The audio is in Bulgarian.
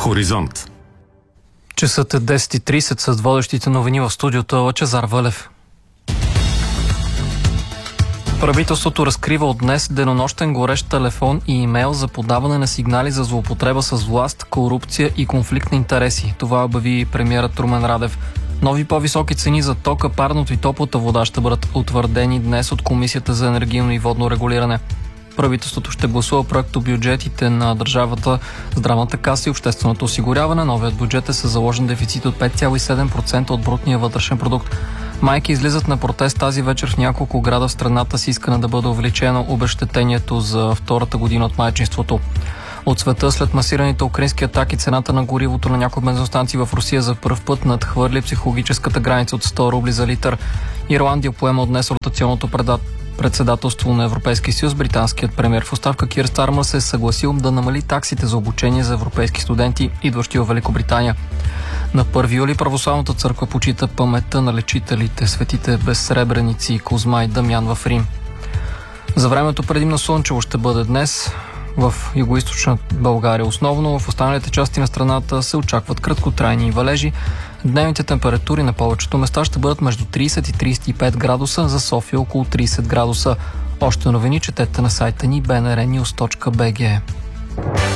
Хоризонт. Часът е 10:30 с водещите новини в студиото Лъчезар Вълев. Правителството разкрива от днес денонощен горещ телефон и имейл за подаване на сигнали за злоупотреба с власт, корупция и конфликт на интереси. Това обяви премиерът Румен Радев. Нови по-високи цени за тока, парното и топлата вода ще бъдат утвърдени днес от Комисията за енергийно и водно регулиране. Правителството ще гласува проектобюджетите на държавата, здравната каса и общественото осигуряване. Новият бюджет е със заложен дефицит от 5,7% от брутния вътрешен продукт. Майки излизат на протест тази вечер в няколко града в страната с искане да бъде увеличено обезщетението за втората година от майчинството. От света, след масираните украински атаки, цената на горивото на някои бензиностанции в Русия за пръв път надхвърли психологическата граница от 100 рубли за литър. Ирландия поема от днес ротационното председателство на Европейския съюз. Британският премиер в оставка Кир Стармър се е съгласил да намали таксите за обучение за европейски студенти, идващи в Великобритания. На 1 юли православната църква почита паметта на лечителите, светите Безсребреници, Козма и Дамян в Рим. За времето предимно слънчево ще бъде днес в югоизточна България. Основно в останалите части на страната се очакват краткотрайни валежи. Дневните температури на повечето места ще бъдат между 30 и 35 градуса, за София около 30 градуса. Още новини четете на сайта ни bnrnews.bg.